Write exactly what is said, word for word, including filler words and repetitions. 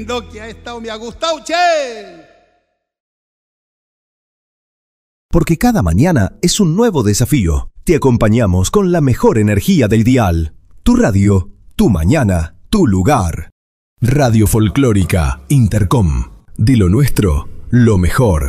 Lo que ha estado me ha gustado, che. Porque cada mañana es un nuevo desafío. Te acompañamos con la mejor energía del dial. Tu radio, tu mañana, tu lugar. Radio Folclórica Intercom. De lo nuestro, lo mejor.